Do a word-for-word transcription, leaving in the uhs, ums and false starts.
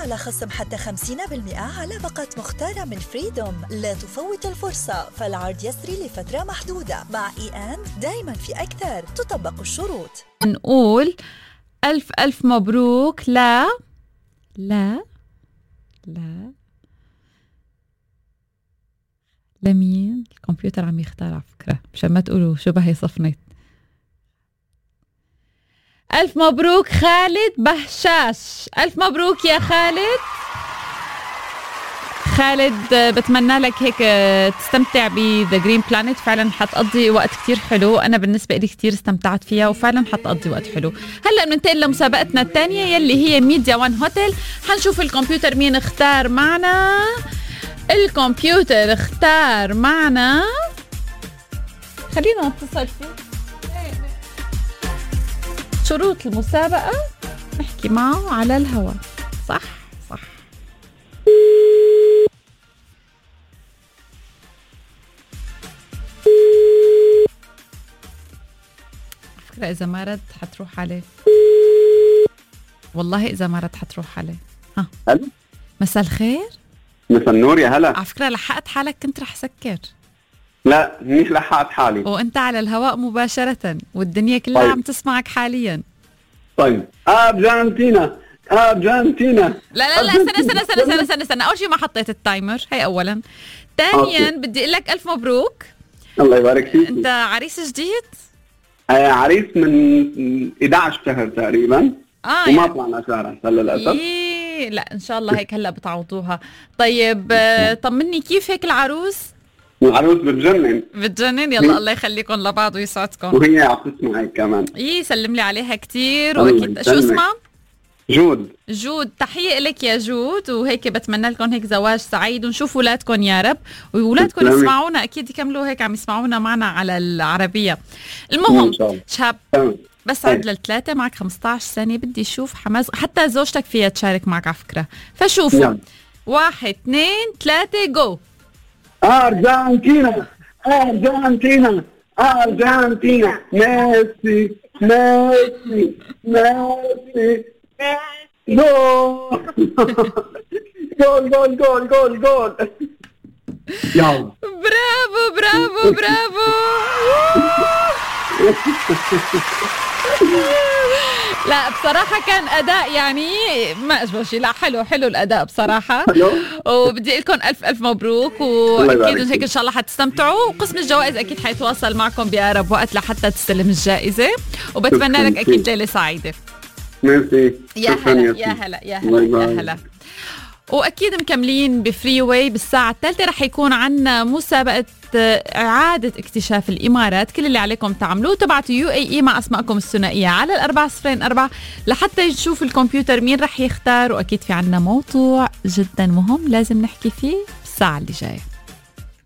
على خصم حتى خمسين بالمئة على باقة مختارة من فريدوم. لا تفوت الفرصة، فالعرض يسري لفترة محدودة. مع إي أند دايما في أكثر، تطبق الشروط. نقول ألف ألف مبروك. لا لا لا لمين؟ الكمبيوتر عم يختار على فكرة، مشان ما تقولوا شو بهي صفنت. ألف مبروك خالد بهشاش. ألف مبروك يا خالد. خالد بتمنى لك هيك تستمتع بذا جرين بلانيت، فعلا حتقضي وقت كتير حلو. أنا بالنسبة لي كتير استمتعت فيها وفعلا حتقضي وقت حلو. هلأ بننتقل لمسابقتنا الثانية يلي هي ميديا وان هوتيل. حنشوف الكمبيوتر مين اختار معنا. الكمبيوتر اختار معنا، خلينا نتصل فيه. شروط المسابقة نحكي معه على الهواء. صح صح. فكرة إذا ما رد حتروح عليه، والله إذا ما رد حتروح عليه. ها الو، مساء الخير. مساء النور يا هلا. على فكرة لحقت حالك، كنت رح سكر. لا مش لحقت حالي، وانت على الهواء مباشرة والدنيا كلها طيب. عم تسمعك حاليا. طيب أرجنتينا أرجنتينا. لا لا لا استنى استنى استنى استنى استنى استنى أول شيء ما حطيت التايمر، هي أولا. ثانيا بدي أقول لك ألف مبروك. الله يبارك فيك. أنت عريس جديد؟ آه عريس من إحدى عشر شهر تقريبا. آه وما يعني. طلعنا شهر للأسف. إيه لا إن شاء الله هيك هلا بتعوضوها. طيب طمني كيف هيك العروس؟ العروس بتجنن بتجنن. يلا الله يخليكم لبعض ويسعدكم. وهي عم تسمعك كمان. إيه سلم لي عليها كتير. وأكيد شو اسمها؟ جود. جود، تحية لك يا جود. وهيك بتمنى لكم هيك زواج سعيد ونشوف أولادكم يا رب. وأولادكم يسمعونا أكيد، يكملوا هيك عم يسمعونا معنا على العربية. المهم شاب بس عد للثلاثة، معك خمسة عشر سنة، بدي أشوف حماس. حتى زوجتك فيها تشارك معك على فكرة. فشوفوا واحد اثنين ثلاثة جو. أرجنتينا أرجنتينا أرجنتينا. ميسي ميسي ميسي. جول جول جول جول جول جول. يلا برافو برافو برافو. لا بصراحة كان أداء يعني ما أشبه شيء. لا حلو حلو الأداء بصراحة. وبدي أقول لكم ألف ألف مبروك، وأكيد هيك إن شاء الله حتستمتعوا. وقسم الجوائز أكيد حيتواصل معكم بأقرب وقت لحتى تستلم الجائزة. وبتمنى لك أكيد ليلة سعيدة. ميرسي. يا هلا يا هلا يا هلا يا هلا. وأكيد مكملين بفري واي. بالساعة الثالثة رح يكون عنا مسابقة إعادة اكتشاف الإمارات. كل اللي عليكم تعملوه تبعتوا يو اي اي مع أسماءكم الثنائية على الأربعة صفرين أربعة لحتى يشوف الكمبيوتر مين رح يختار. وأكيد في عنا موضوع جدا مهم لازم نحكي فيه بالساعة اللي جاية.